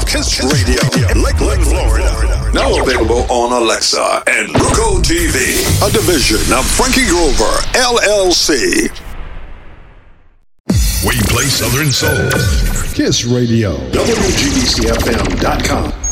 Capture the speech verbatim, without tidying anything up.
Kiss Radio, Lakeland, Florida. Now available on Alexa and Roku T V. A division of Frankie Grover, L L C. We play Southern Soul. Kiss Radio, W G B C F M dot com.